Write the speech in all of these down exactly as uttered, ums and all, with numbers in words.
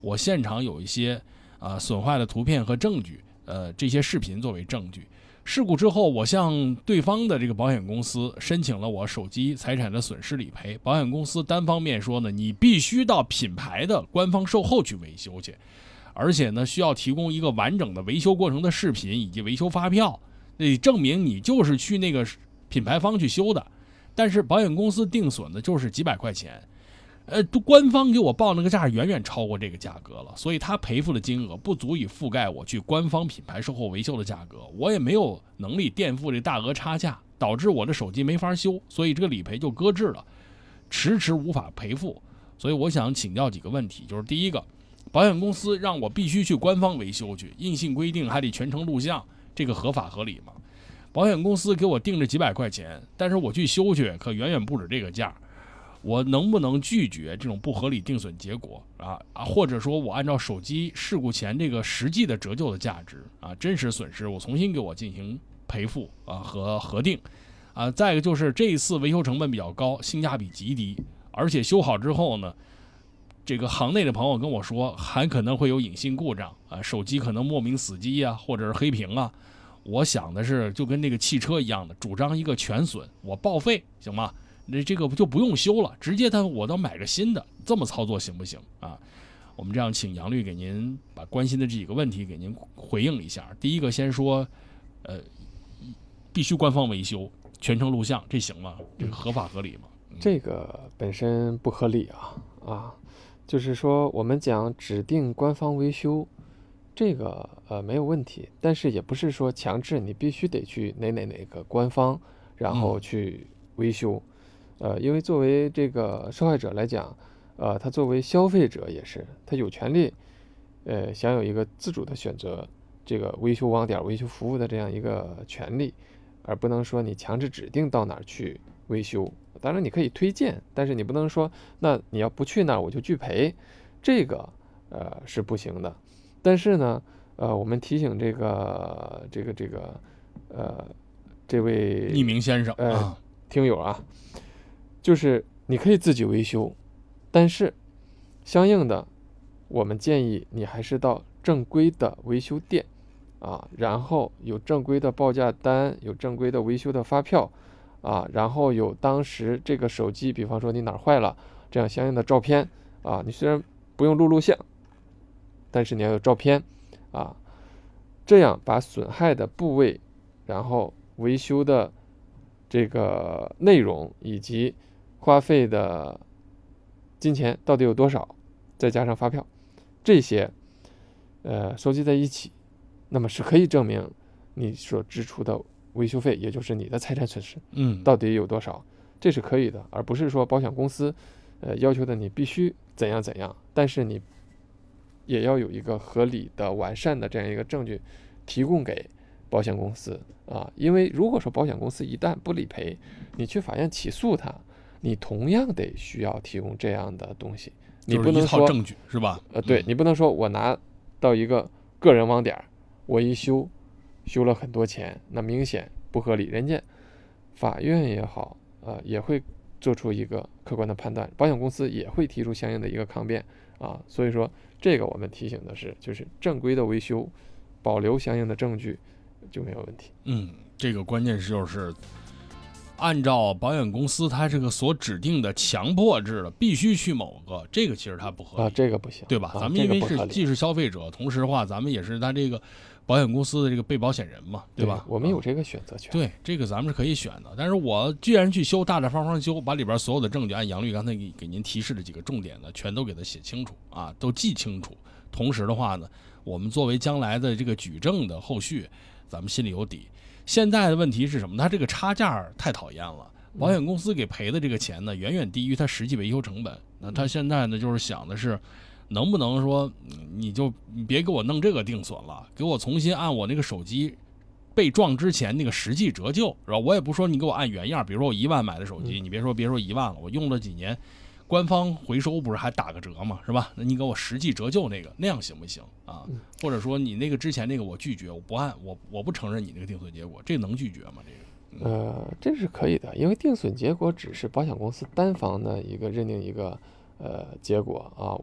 我现场有一些啊、呃、损坏的图片和证据，呃，这些视频作为证据。事故之后，我向对方的这个保险公司申请了我手机财产的损失理赔。保险公司单方面说呢，你必须到品牌的官方售后去维修去，而且呢，需要提供一个完整的维修过程的视频以及维修发票，那证明你就是去那个品牌方去修的。但是保险公司定损的就是几百块钱。呃，官方给我报那个价远远超过这个价格了，所以他赔付的金额不足以覆盖我去官方品牌售后维修的价格，我也没有能力垫付这大额差价，导致我的手机没法修，所以这个理赔就搁置了，迟迟无法赔付。所以我想请教几个问题，就是第一个，保险公司让我必须去官方维修去，硬性规定还得全程录像，这个合法合理吗？保险公司给我定着几百块钱，但是我去修去可远远不止这个价。我能不能拒绝这种不合理定损结果啊啊？或者说我按照手机事故前这个实际的折旧的价值啊，真实损失我重新给我进行赔付啊和核定啊。再一个就是这一次维修成本比较高，性价比极低，而且修好之后呢，这个行内的朋友跟我说还可能会有隐性故障啊，手机可能莫名死机啊，或者是黑屏啊。我想的是就跟那个汽车一样的，主张一个全损，我报废行吗？那这个就不用修了，直接他我都买个新的，这么操作行不行啊？我们这样请杨律给您把关心的这几个问题给您回应一下。第一个先说，呃，必须官方维修，全程录像，这行吗？这个合法合理吗？ 嗯、这个本身不合理啊啊，就是说我们讲指定官方维修，这个呃没有问题，但是也不是说强制你必须得去哪哪哪个官方，然后去维修。嗯呃，因为作为这个受害者来讲，呃，他作为消费者也是，他有权利，呃，享有一个自主的选择这个维修网点、维修服务的这样一个权利，而不能说你强制指定到哪儿去维修。当然你可以推荐，但是你不能说，那你要不去那儿我就拒赔，这个呃是不行的。但是呢，呃，我们提醒这个这个这个呃这位匿名先生呃、 啊， 听友啊。就是你可以自己维修，但是相应的我们建议你还是到正规的维修店啊，然后有正规的报价单，有正规的维修的发票啊，然后有当时这个手机比方说你哪儿坏了这样相应的照片啊，你虽然不用录录像，但是你要有照片啊，这样把损害的部位，然后维修的这个内容以及花费的金钱到底有多少，再加上发票，这些呃收集在一起，那么是可以证明你所支出的维修费，也就是你的财产损失， 嗯， 到底有多少，这是可以的，而不是说保险公司呃要求的你必须怎样怎样，但是你也要有一个合理的、完善的这样一个证据提供给保险公司啊，因为如果说保险公司一旦不理赔，你去法院起诉他，你同样得需要提供这样的东西，你不能说证据是吧？ 呃，对，你不能说我拿到一个个人网点，我一修修了很多钱，那明显不合理，人家法院也好，呃，也会做出一个客观的判断，保险公司也会提出相应的一个抗辩啊，所以说这个我们提醒的是，就是正规的维修，保留相应的证据就没有问题。 嗯，这个关键是就是按照保险公司它这个所指定的强迫制的，必须去某个，这个其实它不合理啊，这个不行， 对吧？ 啊、 咱们因为是、 这个、 既是消费者，同时的话，咱们也是他这个保险公司的这个被保险人嘛，对吧？ 对我们有这个选择权。 啊、对，这个咱们是可以选的。但是我既然去修，大大方方修，把里边所有的证据，按杨律刚才给给您提示的几个重点呢，全都给他写清楚啊，都记清楚。同时的话呢，我们作为将来的这个举证的后续，咱们心里有底。现在的问题是什么？它这个差价太讨厌了。保险公司给赔的这个钱呢，远远低于它实际维修成本。那他现在呢，就是想的是，能不能说，你就你别给我弄这个定损了，给我重新按我那个手机被撞之前那个实际折旧，是吧？我也不说你给我按原样，比如说我一万买的手机，你别说别说一万了，我用了几年，官方回收不是还打个折嘛，是吧？那你给我实际折旧那个，那样行不行啊？或者说你那个之前那个我拒绝，我不按，我我不承认你那个定损结果，这能拒绝吗？这个？ 呃，这是可以的，因为定损结果只是保险公司单方的一个认定一个呃结果啊，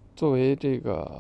作为这个